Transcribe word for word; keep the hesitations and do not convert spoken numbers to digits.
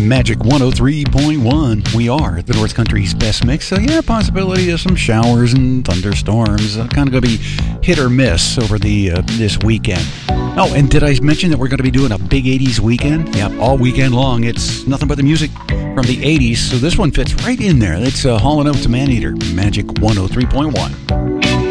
Magic one oh three point one. We are the North Country's best mix. So, yeah, possibility of some showers and thunderstorms. Uh, kind of going to be hit or miss over the uh, this weekend. Oh, and did I mention that we're going to be doing a big eighties weekend? Yeah, all weekend long. It's nothing but the music from the eighties. So this one fits right in there. It's uh, Hall and Oates Maneater, Magic one oh three point one.